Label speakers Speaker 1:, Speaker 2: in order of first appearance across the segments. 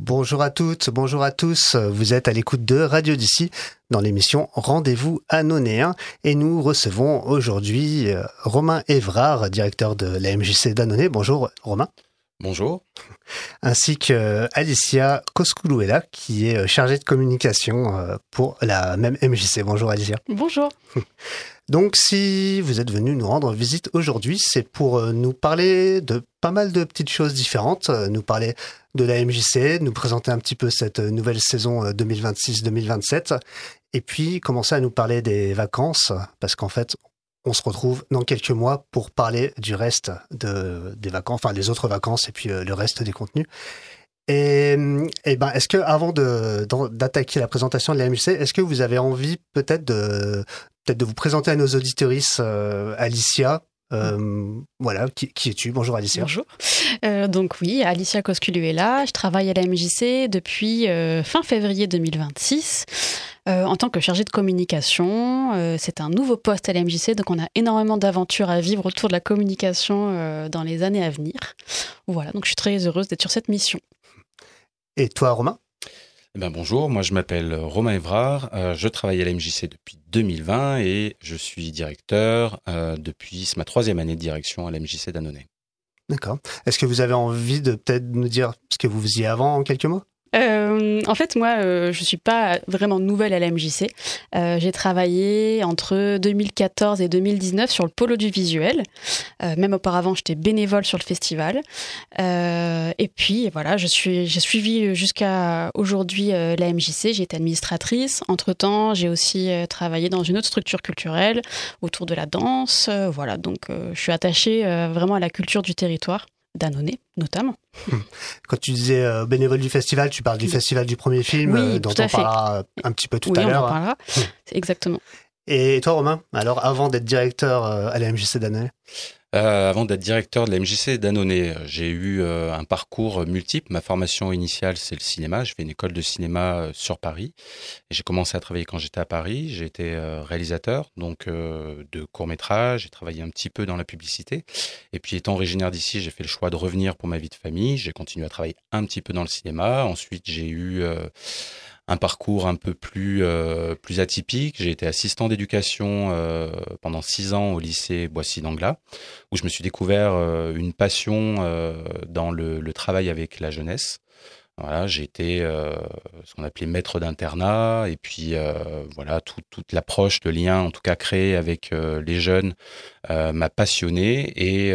Speaker 1: Bonjour à toutes, bonjour à tous. Vous êtes à l'écoute de Radio d'ici dans l'émission Rendez-vous Annonéen et nous recevons aujourd'hui Romain Évrard, directeur de la MJC d'Annonay. Bonjour Romain.
Speaker 2: Bonjour.
Speaker 1: Ainsi que Alicia Cosculuela qui est chargée de communication pour la même MJC. Bonjour Alicia.
Speaker 3: Bonjour.
Speaker 1: Donc si vous êtes venu nous rendre visite aujourd'hui, c'est pour nous parler de pas mal de petites choses différentes, nous parler de la MJC, nous présenter un petit peu cette nouvelle saison 2026-2027 et puis commencer à nous parler des vacances parce qu'en fait on se retrouve dans quelques mois pour parler du reste des vacances, enfin les autres vacances et puis le reste des contenus. Et ben, est-ce que avant d'attaquer la présentation de la MJC, est-ce que vous avez envie peut-être de vous présenter à nos auditrices, Alicia? Voilà, qui es-tu? Bonjour Alicia.
Speaker 3: Bonjour. Donc oui, Alicia Cosculuela, je travaille à la MJC depuis fin février 2026 en tant que chargée de communication. C'est un nouveau poste à la MJC, donc on a énormément d'aventures à vivre autour de la communication dans les années à venir. Voilà, donc je suis très heureuse d'être sur cette mission.
Speaker 1: Et toi Romain?
Speaker 2: Bonjour, moi je m'appelle Romain Évrard, je travaille à la MJC depuis 2020 et je suis directeur c'est ma 3e année de direction à la MJC d'Annonay.
Speaker 1: D'accord. Est-ce que vous avez envie de peut-être nous dire ce que vous faisiez avant en quelques mots?
Speaker 3: En fait, moi, je suis pas vraiment nouvelle à la MJC. J'ai travaillé entre 2014 et 2019 sur le pôle audiovisuel. Même auparavant, j'étais bénévole sur le festival. Et puis, voilà, j'ai suivi jusqu'à aujourd'hui la MJC. J'ai été administratrice. Entre-temps, j'ai aussi travaillé dans une autre structure culturelle autour de la danse. Voilà, donc je suis attachée vraiment à la culture du territoire. d'Annonay, notamment.
Speaker 1: Quand tu disais bénévole du festival, tu parles du festival du premier film,
Speaker 3: oui,
Speaker 1: dont on parlera un petit peu tout à l'heure.
Speaker 3: Oui, on en parlera, exactement.
Speaker 1: Et toi, Romain, alors avant d'être directeur à la MJC d'Annonay?
Speaker 2: Avant d'être directeur de la MJC d'Annonay, j'ai eu un parcours multiple. Ma formation initiale, c'est le cinéma. J'ai fait une école de cinéma sur Paris. Et j'ai commencé à travailler quand j'étais à Paris. J'ai été réalisateur donc de courts-métrages. J'ai travaillé un petit peu dans la publicité. Et puis, étant originaire d'ici, j'ai fait le choix de revenir pour ma vie de famille. J'ai continué à travailler un petit peu dans le cinéma. Ensuite, j'ai eu un parcours un peu plus atypique. J'ai été assistant d'éducation pendant 6 ans au lycée Boissy-d'Anglas, où je me suis découvert une passion dans le travail avec la jeunesse. Voilà, j'ai été ce qu'on appelait maître d'internat, et puis voilà, toute l'approche, le lien, en tout cas créé avec les jeunes, m'a passionné et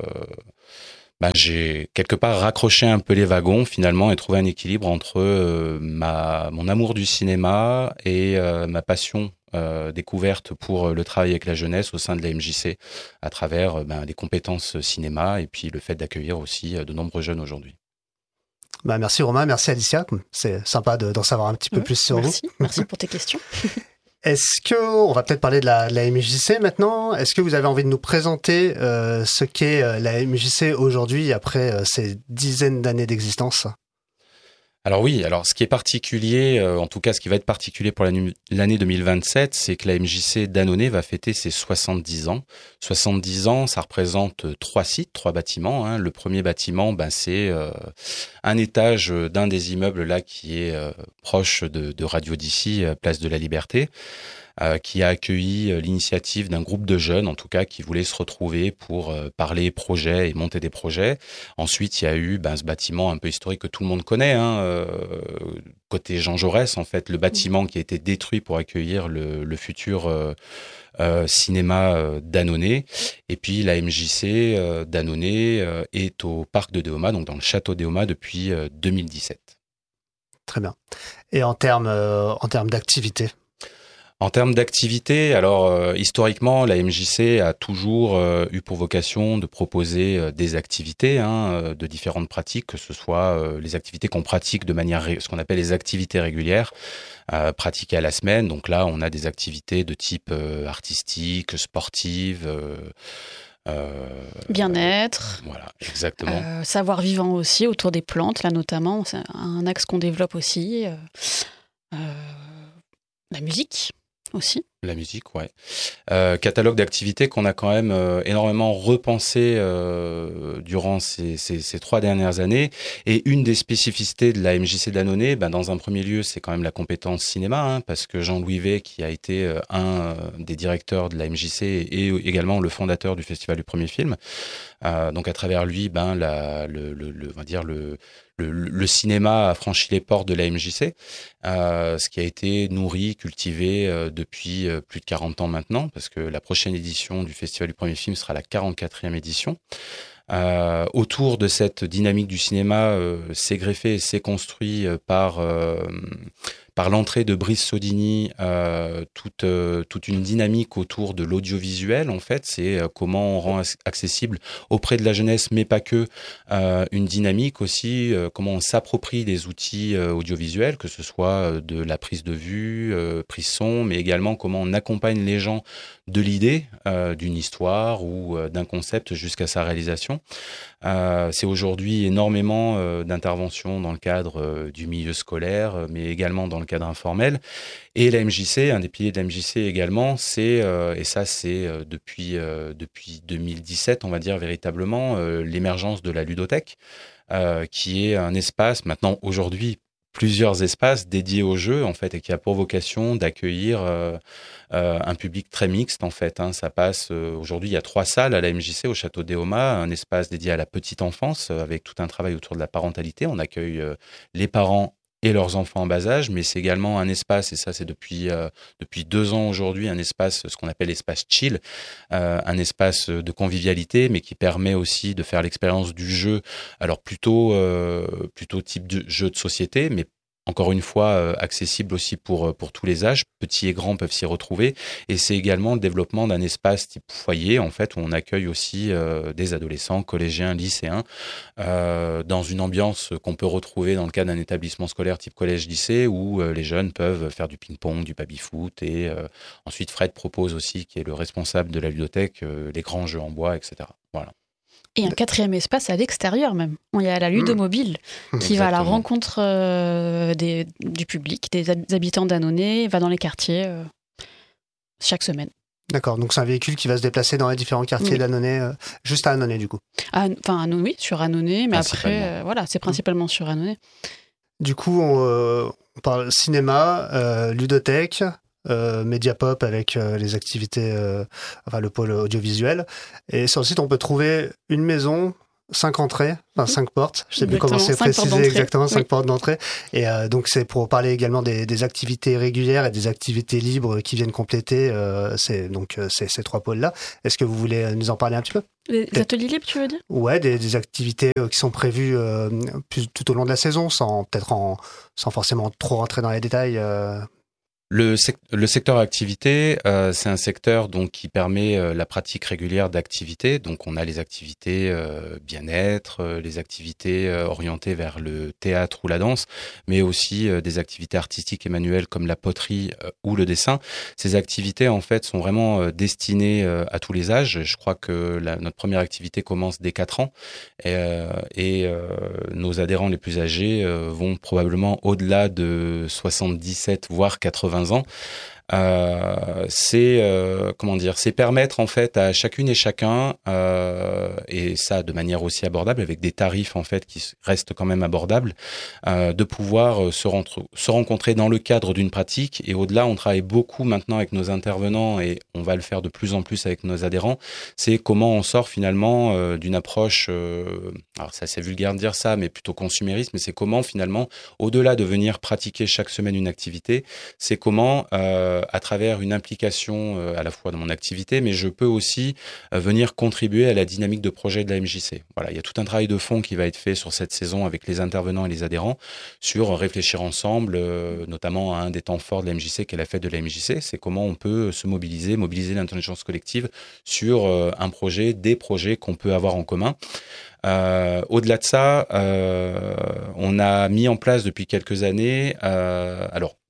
Speaker 2: j'ai quelque part raccroché un peu les wagons finalement et trouvé un équilibre entre mon amour du cinéma et ma passion découverte pour le travail avec la jeunesse au sein de la MJC à travers des compétences cinéma et puis le fait d'accueillir aussi de nombreux jeunes aujourd'hui.
Speaker 1: Merci Romain, merci Alicia, c'est sympa d'en savoir un petit peu plus sur vous.
Speaker 3: Merci pour tes questions.
Speaker 1: Est-ce que, on va peut-être parler de la MJC maintenant, est-ce que vous avez envie de nous présenter ce qu'est la MJC aujourd'hui après ces dizaines d'années d'existence?
Speaker 2: Alors oui, ce qui est particulier, en tout cas ce qui va être particulier pour l'année 2027, c'est que la MJC d'Annonay va fêter ses 70 ans. 70 ans, ça représente 3 sites, 3 bâtiments. Hein. Le premier bâtiment, c'est un étage d'un des immeubles là qui est proche de Radio d'ici, Place de la Liberté. Qui a accueilli l'initiative d'un groupe de jeunes, en tout cas, qui voulaient se retrouver pour parler projets et monter des projets. Ensuite, il y a eu ce bâtiment un peu historique que tout le monde connaît, côté Jean Jaurès, en fait, le bâtiment qui a été détruit pour accueillir le futur cinéma d'Annonay. Et puis, la MJC d'Annonay est au parc de Déoma, donc dans le château Déoma depuis 2017.
Speaker 1: Très bien. Et en termes d'activité?
Speaker 2: En termes d'activité, alors historiquement, la MJC a toujours eu pour vocation de proposer des activités de différentes pratiques, que ce soit les activités qu'on pratique de manière, ce qu'on appelle les activités régulières, pratiquées à la semaine. Donc là, on a des activités de type artistique, sportive,
Speaker 3: bien-être.
Speaker 2: Voilà, exactement.
Speaker 3: Savoir vivant aussi autour des plantes, là notamment, c'est un axe qu'on développe aussi. La musique aussi.
Speaker 2: La musique, ouais. Catalogue d'activités qu'on a quand même énormément repensé durant ces 3 dernières années. Et une des spécificités de la MJC d'Annonay, dans un premier lieu, c'est quand même la compétence cinéma, parce que Jean-Louis Vey, qui a été un des directeurs de la MJC et également le fondateur du Festival du premier film, donc à travers lui, on va dire le cinéma a franchi les portes de la MJC, ce qui a été nourri, cultivé depuis plus de 40 ans maintenant, parce que la prochaine édition du Festival du premier film sera la 44e édition. Autour de cette dynamique du cinéma, s'est greffé et s'est construit par l'entrée de Brice Sodini, toute une dynamique autour de l'audiovisuel. En fait, c'est comment on rend accessible auprès de la jeunesse, mais pas que, une dynamique aussi, comment on s'approprie des outils audiovisuels, que ce soit de la prise de vue, prise son, mais également comment on accompagne les gens de l'idée d'une histoire ou d'un concept jusqu'à sa réalisation. C'est aujourd'hui énormément d'interventions dans le cadre du milieu scolaire, mais également dans le cadre informel. Et la MJC, un des piliers de la MJC également, c'est, et ça c'est depuis 2017, on va dire véritablement, l'émergence de la ludothèque, qui est un espace, maintenant aujourd'hui, plusieurs espaces dédiés au jeu, en fait, et qui a pour vocation d'accueillir un public très mixte, en fait. Ça passe, aujourd'hui, il y a 3 salles à la MJC, au Château d'Éoma, un espace dédié à la petite enfance, avec tout un travail autour de la parentalité. On accueille les parents et leurs enfants en bas âge, mais c'est également un espace, et ça c'est depuis 2 ans aujourd'hui, un espace, ce qu'on appelle l'espace chill, un espace de convivialité, mais qui permet aussi de faire l'expérience du jeu, alors plutôt type de jeu de société, mais encore une fois, accessible aussi pour tous les âges. Petits et grands peuvent s'y retrouver. Et c'est également le développement d'un espace type foyer, en fait, où on accueille aussi des adolescents, collégiens, lycéens, dans une ambiance qu'on peut retrouver dans le cadre d'un établissement scolaire type collège-lycée, où les jeunes peuvent faire du ping-pong, du baby-foot. Et ensuite, Fred propose aussi, qui est le responsable de la ludothèque, les grands jeux en bois, etc. Voilà.
Speaker 3: Et un 4e espace à l'extérieur même. Il y a la ludomobile qui va à la rencontre du public, des habitants d'Annonay, va dans les quartiers chaque semaine.
Speaker 1: D'accord, donc c'est un véhicule qui va se déplacer dans les différents quartiers d'Annonay, juste à Annonay du coup.
Speaker 3: Oui, sur Annonay, mais après, c'est principalement sur Annonay.
Speaker 1: Du coup, on parle cinéma, ludothèque, Mediapop avec les activités, le pôle audiovisuel. Et sur le site, on peut trouver une maison, 5 entrées, 5 portes. Je ne sais plus comment c'est précisé exactement, 5 portes d'entrée. Et donc, c'est pour parler également des activités régulières et des activités libres qui viennent compléter ces 3 pôles-là. Est-ce que vous voulez nous en parler un petit peu ?
Speaker 3: Les ateliers libres, tu veux dire ?
Speaker 1: Ouais, des activités qui sont prévues tout au long de la saison, sans forcément trop rentrer dans les détails.
Speaker 2: Le secteur activité, c'est un secteur donc qui permet la pratique régulière d'activités. Donc on a les activités bien-être, les activités orientées vers le théâtre ou la danse, mais aussi des activités artistiques et manuelles comme la poterie ou le dessin. Ces activités en fait sont vraiment destinées à tous les âges. Je crois que notre première activité commence dès 4 ans et nos adhérents les plus âgés vont probablement au-delà de 77 voire 80 ans. C'est permettre en fait à chacune et chacun et ça de manière aussi abordable avec des tarifs en fait qui restent quand même abordables, de pouvoir se rencontrer dans le cadre d'une pratique. Et au-delà, on travaille beaucoup maintenant avec nos intervenants et on va le faire de plus en plus avec nos adhérents. C'est comment on sort finalement d'une approche, alors ça c'est vulgaire de dire ça, mais plutôt consumériste. Mais c'est comment finalement, au-delà de venir pratiquer chaque semaine une activité, c'est comment à travers une implication à la fois dans mon activité, mais je peux aussi venir contribuer à la dynamique de projet de la MJC. Voilà, il y a tout un travail de fond qui va être fait sur cette saison avec les intervenants et les adhérents sur réfléchir ensemble, notamment à un des temps forts de la MJC qui est la fête de la MJC. C'est comment on peut se mobiliser l'intelligence collective sur un projet, des projets qu'on peut avoir en commun. Au-delà de ça, on a mis en place depuis quelques années, alors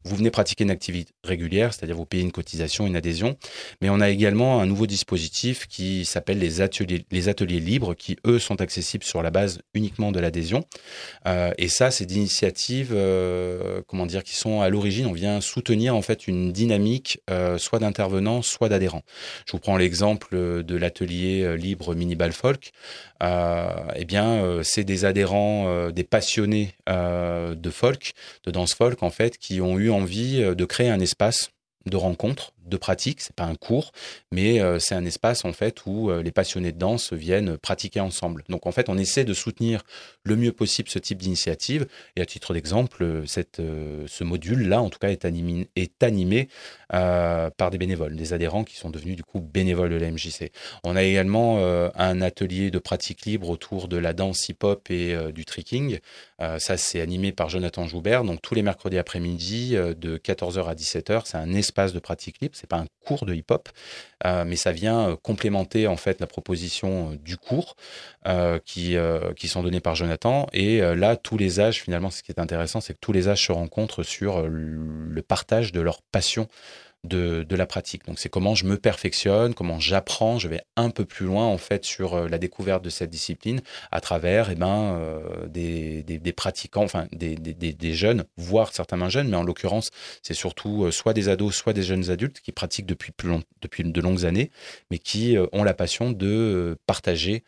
Speaker 2: vous venez pratiquer une activité régulière, c'est-à-dire vous payez une cotisation, une adhésion, mais on a également un nouveau dispositif qui s'appelle les ateliers libres, qui eux sont accessibles sur la base uniquement de l'adhésion. Et ça, c'est d'initiatives, qui sont à l'origine, on vient soutenir en fait une dynamique, soit d'intervenants, soit d'adhérents. Je vous prends l'exemple de l'atelier libre Miniball Folk. C'est des adhérents, des passionnés de folk, de danse folk en fait, qui ont eu envie de créer un espace de rencontre, de pratique. C'est pas un cours, mais c'est un espace en fait où les passionnés de danse viennent pratiquer ensemble. Donc en fait, on essaie de soutenir le mieux possible ce type d'initiative. Et à titre d'exemple, ce module-là, en tout cas, est animé par des bénévoles, des adhérents qui sont devenus du coup bénévoles de la MJC. On a également un atelier de pratique libre autour de la danse hip-hop et du tricking. Ça, c'est animé par Jonathan Joubert. Donc tous les mercredis après-midi, de 14h à 17h, c'est un espace de pratique libre. C'est pas un cours de hip-hop, mais ça vient complémenter en fait la proposition du cours qui sont donnés par Jonathan. Et là, tous les âges, finalement, ce qui est intéressant, c'est que tous les âges se rencontrent sur le partage de leur passion de la pratique. Donc c'est comment je me perfectionne, comment j'apprends, je vais un peu plus loin en fait sur la découverte de cette discipline à travers des pratiquants, enfin des jeunes, voire certains moins jeunes, mais en l'occurrence c'est surtout soit des ados, soit des jeunes adultes qui pratiquent depuis de longues années, mais qui ont la passion de partager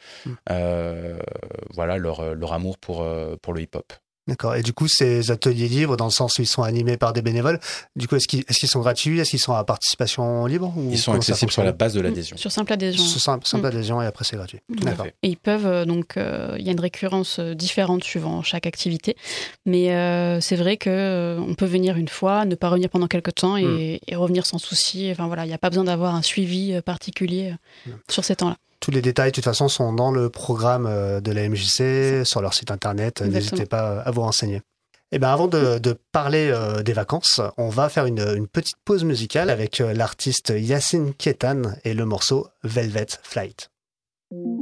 Speaker 2: leur amour pour le hip-hop.
Speaker 1: D'accord. Et du coup, ces ateliers libres, dans le sens où ils sont animés par des bénévoles, du coup, est-ce qu'ils sont gratuits? Est-ce qu'ils sont à participation libre?
Speaker 2: Ils sont accessibles sur la base de l'adhésion.
Speaker 3: Sur simple adhésion.
Speaker 1: Sur simple adhésion et après c'est gratuit.
Speaker 3: D'accord. Et ils peuvent, il y a une récurrence différente suivant chaque activité. Mais c'est vrai qu'on peut venir une fois, ne pas revenir pendant quelques temps et revenir sans souci. Enfin voilà, il n'y a pas besoin d'avoir un suivi particulier sur ces temps-là.
Speaker 1: Tous les détails, de toute façon, sont dans le programme de la MJC, sur leur site internet. Exactement. N'hésitez pas à vous renseigner. Et bien, avant de parler des vacances, on va faire une petite pause musicale avec l'artiste Yacine Ketan et le morceau Velvet Flight.